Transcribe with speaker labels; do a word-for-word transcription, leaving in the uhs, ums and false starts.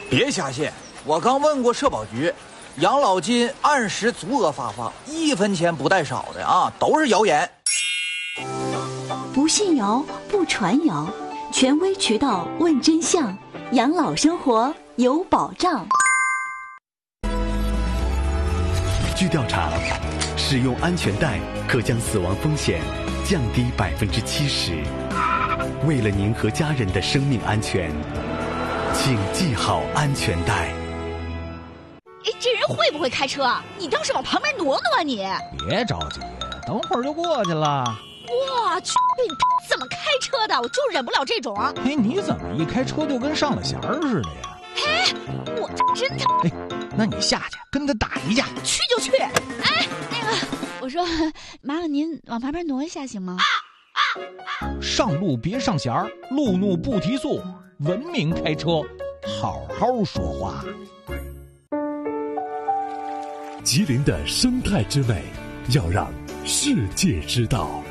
Speaker 1: 别瞎信，我刚问过社保局，养老金按时足额发放，一分钱不带少的啊，都是谣言。
Speaker 2: 不信谣，不传谣，权威渠道问真相，养老生活有保障。
Speaker 3: 据调查，使用安全带可将死亡风险降低百分之七十。为了您和家人的生命安全，请系好安全带。
Speaker 4: 哎，这人会不会开车啊？你倒是往旁边挪挪啊你！
Speaker 5: 别着急，等会儿就过去了。
Speaker 4: 我去，你怎么开车的？我就忍不了这种。
Speaker 5: 哎，你怎么一开车就跟上了弦儿似的呀？
Speaker 4: 哎，我这真的……
Speaker 5: 哎，那你下去跟他打一架。
Speaker 4: 去就去。哎，那个，我说，麻烦您往旁边挪一下行吗？
Speaker 5: 上路别上弦儿，路怒不提速，文明开车，好好说话。
Speaker 6: 吉林的生态之美，要让世界知道。